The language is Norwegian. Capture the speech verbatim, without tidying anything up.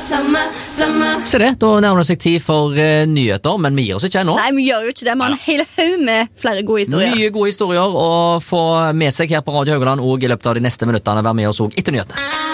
samme, samme. Se det, da nærmer det seg tid for uh, nyheter, men vi gir oss ikke ennå. Nei, vi gjør jo ikke det, man har hele haug med flere gode historier. Nye gode historier å få med seg her på Radio Haugaland og i løpet av de neste minuttene være med oss også etter nyhetene.